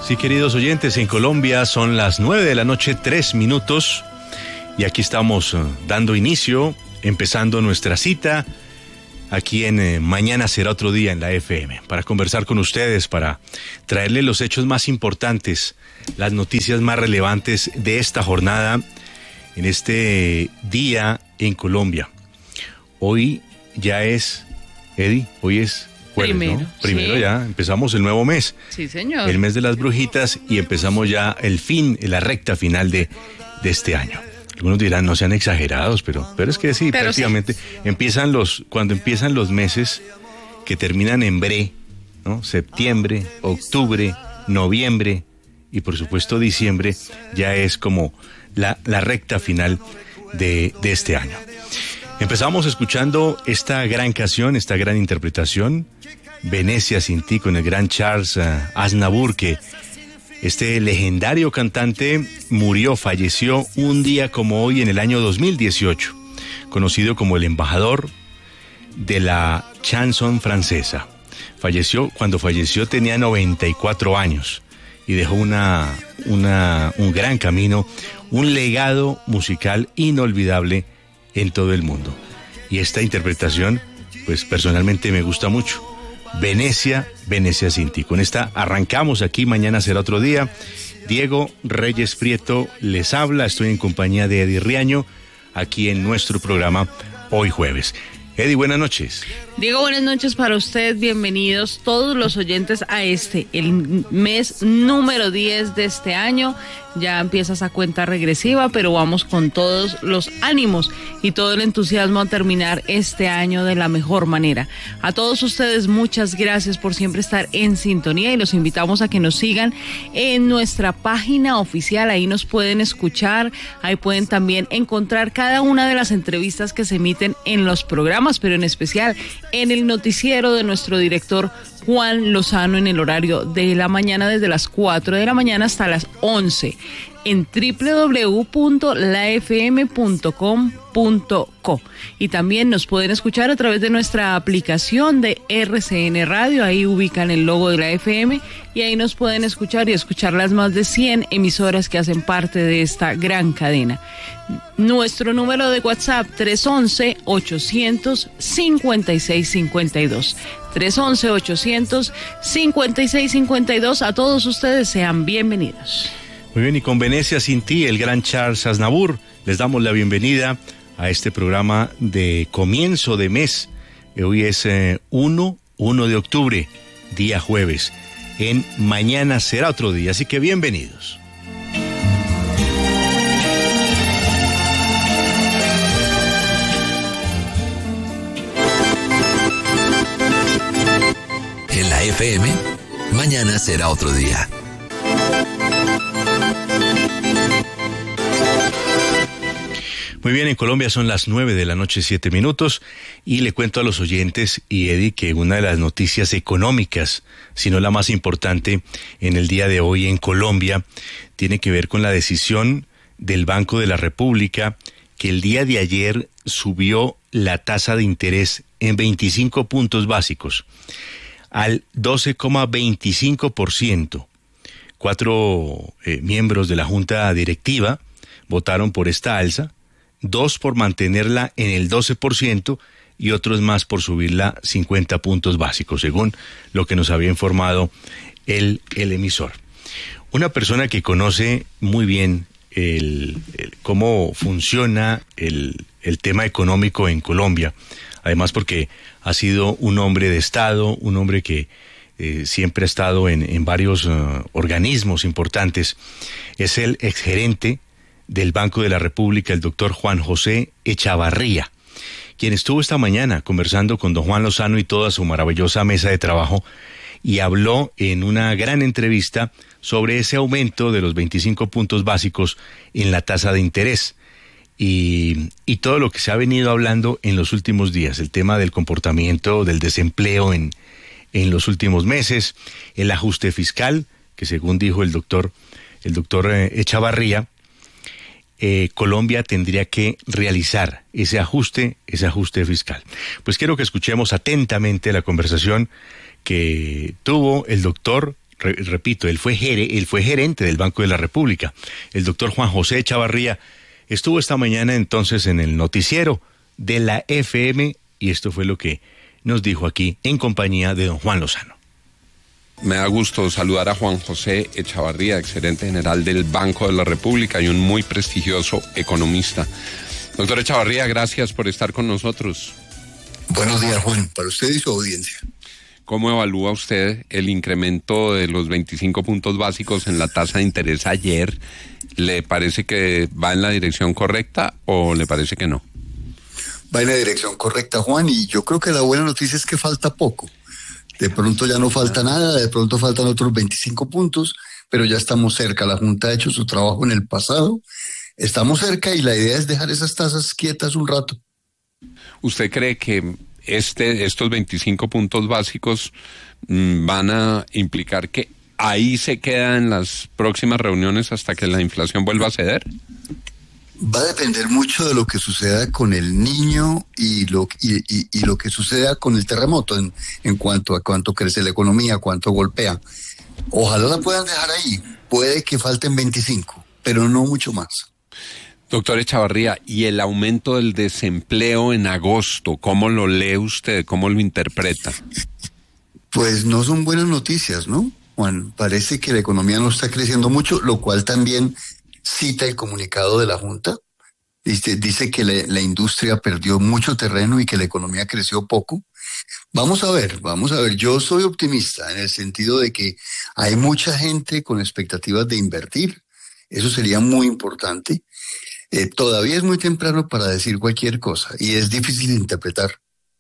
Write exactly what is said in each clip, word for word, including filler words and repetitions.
Sí, queridos oyentes, en Colombia son las nueve de la noche, tres minutos, y aquí estamos uh, dando inicio, empezando nuestra cita aquí en eh, Mañana Será Otro Día en la F M, para conversar con ustedes, para traerles los hechos más importantes, las noticias más relevantes de esta jornada, en este día en Colombia. Hoy ya es, Eddie, hoy es jueves, Primero, ¿no? Primero sí. Ya empezamos el nuevo mes. Sí, señor. El mes de las brujitas, y empezamos ya el fin, la recta final de, de este año. Algunos dirán, no sean exagerados, pero, pero es que sí, pero prácticamente sí. empiezan los, cuando empiezan los meses que terminan en bre, ¿no? Septiembre, octubre, noviembre y por supuesto diciembre, ya es como la, la recta final de, de este año. Empezamos escuchando esta gran canción, esta gran interpretación, Venecia sin ti, con el gran Charles uh, Aznavour, que este legendario cantante murió, falleció un día como hoy en el año dos mil dieciocho, conocido como el embajador de la chanson francesa. Falleció, cuando falleció tenía noventa y cuatro años y dejó una, una, un gran camino, un legado musical inolvidable en todo el mundo. Y esta interpretación, pues personalmente me gusta mucho. Venecia, Venecia sin ti. Con esta arrancamos aquí, Mañana Será Otro Día. Diego Reyes Prieto les habla, estoy en compañía de Eddie Riaño, aquí en nuestro programa Hoy Jueves. Eddie, buenas noches. Diego, buenas noches para usted, bienvenidos todos los oyentes a este, el mes número diez de este año. Ya empieza esa cuenta regresiva, pero vamos con todos los ánimos y todo el entusiasmo a terminar este año de la mejor manera. A todos ustedes, muchas gracias por siempre estar en sintonía y los invitamos a que nos sigan en nuestra página oficial. Ahí nos pueden escuchar, ahí pueden también encontrar cada una de las entrevistas que se emiten en los programas, pero en especial en el noticiero de nuestro director Juan Lozano en el horario de la mañana, desde las cuatro de la mañana hasta las once, en doble u doble u doble u punto la f m punto com punto co. Y también nos pueden escuchar a través de nuestra aplicación de R C N Radio, ahí ubican el logo de la F M y ahí nos pueden escuchar y escuchar las más de cien emisoras que hacen parte de esta gran cadena. Nuestro número de WhatsApp tres once, ochocientos cincuenta y seis cincuenta y dos. tres once, ochocientos cincuenta y seis cincuenta y dos. A todos ustedes sean bienvenidos. Muy bien, y con Venecia sin ti, el gran Charles Aznavour, les damos la bienvenida a este programa de comienzo de mes. Hoy es eh, uno de octubre, día jueves. En Mañana Será Otro Día, así que bienvenidos. En la F M, Mañana Será Otro Día. Muy bien, en Colombia son las nueve de la noche, siete minutos, y le cuento a los oyentes y Eddie que una de las noticias económicas, si no la más importante en el día de hoy en Colombia, tiene que ver con la decisión del Banco de la República, que el día de ayer subió la tasa de interés en veinticinco puntos básicos al doce coma veinticinco por ciento. Cuatro eh, miembros de la Junta Directiva votaron por esta alza, dos por mantenerla en el doce por ciento y otros más por subirla cincuenta puntos básicos, según lo que nos había informado el, el emisor. Una persona que conoce muy bien el, el, cómo funciona el, el tema económico en Colombia, además porque ha sido un hombre de Estado, un hombre que eh, siempre ha estado en, en varios uh, organismos importantes, es el exgerente del Banco de la República, el doctor Juan José Echavarría, quien estuvo esta mañana conversando con don Juan Lozano y toda su maravillosa mesa de trabajo, y habló en una gran entrevista sobre ese aumento de los veinticinco puntos básicos en la tasa de interés y, y todo lo que se ha venido hablando en los últimos días, el tema del comportamiento del desempleo en, en los últimos meses, el ajuste fiscal, que según dijo el doctor, el doctor Echavarría, Eh, Colombia tendría que realizar ese ajuste, ese ajuste fiscal. Pues quiero que escuchemos atentamente la conversación que tuvo el doctor Re- repito, él fue, gere, él fue gerente del Banco de la República. El doctor Juan José Echavarría estuvo esta mañana entonces en el noticiero de la F M y esto fue lo que nos dijo aquí en compañía de don Juan Lozano. Me da gusto saludar a Juan José Echavarría, gerente general del Banco de la República y un muy prestigioso economista. Doctor Echavarría, gracias por estar con nosotros. Buenos días, Juan, para usted y su audiencia. ¿Cómo evalúa usted el incremento de los veinticinco puntos básicos en la tasa de interés ayer? ¿Le parece que va en la dirección correcta o le parece que no? Va en la dirección correcta, Juan, y yo creo que la buena noticia es que falta poco. De pronto ya no falta nada, de pronto faltan otros veinticinco puntos, pero ya estamos cerca. La Junta ha hecho su trabajo en el pasado, estamos cerca y la idea es dejar esas tasas quietas un rato. ¿Usted cree que este, estos veinticinco puntos básicos mmm, van a implicar que ahí se queda en las próximas reuniones hasta que la inflación vuelva a ceder? Va a depender mucho de lo que suceda con el niño y lo, y, y, y lo que suceda con el terremoto en, en cuanto a cuánto crece la economía, cuánto golpea. Ojalá la puedan dejar ahí. Puede que falten veinticinco, pero no mucho más. Doctor Echavarría, ¿y el aumento del desempleo en agosto, cómo lo lee usted, cómo lo interpreta? Pues no son buenas noticias, ¿no, Juan? Parece que la economía no está creciendo mucho, lo cual también cita el comunicado de la Junta. Dice, dice que la, la industria perdió mucho terreno y que la economía creció poco. Vamos a ver, vamos a ver. Yo soy optimista en el sentido de que hay mucha gente con expectativas de invertir. Eso sería muy importante. Eh, todavía es muy temprano para decir cualquier cosa y es difícil de interpretar.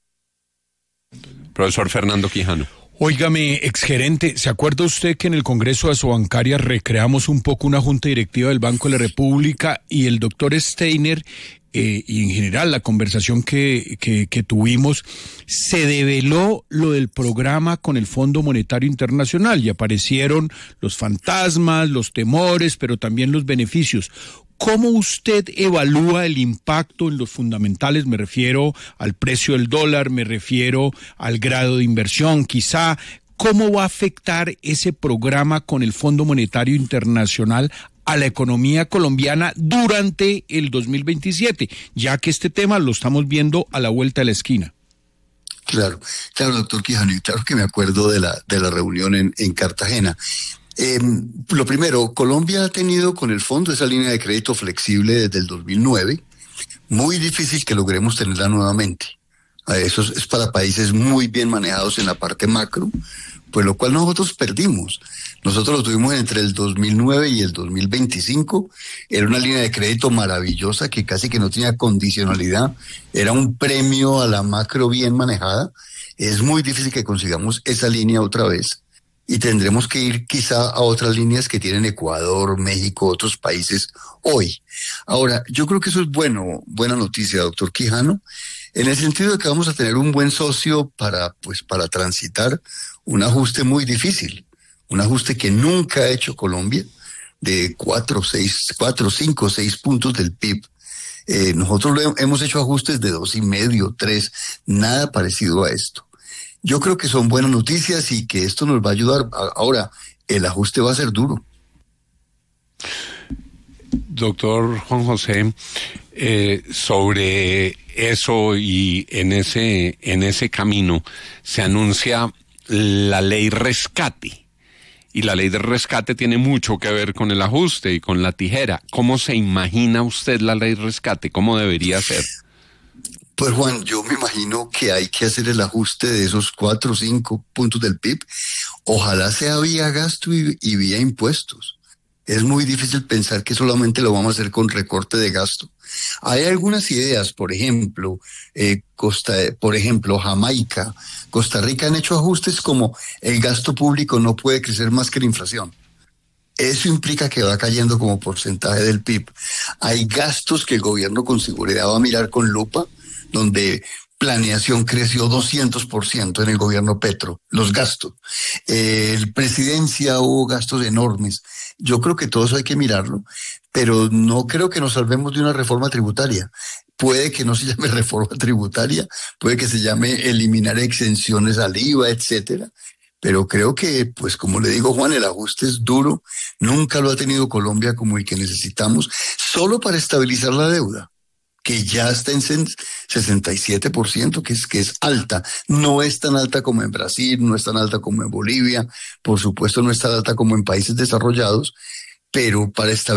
Profesor Fernando Quijano. Óigame, exgerente, ¿se acuerda usted que en el Congreso de Asobancaria recreamos un poco una junta directiva del Banco de la República y el doctor Steiner, eh, y en general la conversación que, que, que tuvimos, se develó lo del programa con el Fondo Monetario Internacional y aparecieron los fantasmas, los temores, pero también los beneficios? ¿Cómo usted evalúa el impacto en los fundamentales? Me refiero al precio del dólar, me refiero al grado de inversión, quizá. ¿Cómo va a afectar ese programa con el Fondo Monetario Internacional a la economía colombiana durante el dos mil veintisiete? Ya que este tema lo estamos viendo a la vuelta de la esquina. Claro, claro, doctor Quijano, y claro que me acuerdo de la, de la reunión en, en Cartagena. Eh, lo primero, Colombia ha tenido con el fondo esa línea de crédito flexible desde el dos mil nueve. Muy difícil que logremos tenerla nuevamente. Eso es, es para países muy bien manejados en la parte macro, pues lo cual nosotros perdimos. Nosotros lo tuvimos entre el dos mil nueve y el dos mil veinticinco. Era una línea de crédito maravillosa que casi que no tenía condicionalidad. Era un premio a la macro bien manejada. Es muy difícil que consigamos esa línea otra vez. Y tendremos que ir quizá a otras líneas que tienen Ecuador, México, otros países hoy. Ahora, yo creo que eso es bueno, buena noticia, doctor Quijano, en el sentido de que vamos a tener un buen socio para, pues, para transitar un ajuste muy difícil, un ajuste que nunca ha hecho Colombia, de cuatro, seis, cuatro, cinco, seis puntos del P I B. Eh, nosotros lo hemos hecho ajustes de dos y medio, tres, nada parecido a esto. Yo creo que son buenas noticias y que esto nos va a ayudar. Ahora, el ajuste va a ser duro. Doctor Juan José, eh, sobre eso y en ese, en ese camino se anuncia la ley rescate. Y la ley de rescate tiene mucho que ver con el ajuste y con la tijera. ¿Cómo se imagina usted la ley rescate? ¿Cómo debería ser? Pues Juan, yo me imagino que hay que hacer el ajuste de esos cuatro o cinco puntos del P I B. Ojalá sea vía gasto y, y vía impuestos. Es muy difícil pensar que solamente lo vamos a hacer con recorte de gasto. Hay algunas ideas, por ejemplo, eh, Costa, por ejemplo, Jamaica, Costa Rica han hecho ajustes como el gasto público no puede crecer más que la inflación. Eso implica que va cayendo como porcentaje del P I B. Hay gastos que el gobierno con seguridad va a mirar con lupa, donde planeación creció doscientos por ciento en el gobierno Petro, los gastos. Eh, el presidencia hubo gastos enormes. Yo creo que todo eso hay que mirarlo, pero no creo que nos salvemos de una reforma tributaria. Puede que no se llame reforma tributaria, puede que se llame eliminar exenciones al I V A, etcétera, Pero creo que, pues como le digo Juan, el ajuste es duro, nunca lo ha tenido Colombia como el que necesitamos, solo para estabilizar la deuda, que ya está en sesenta y siete por ciento, que es, que es alta. No es tan alta como en Brasil, no es tan alta como en Bolivia, por supuesto no es tan alta como en países desarrollados, pero para estabilizar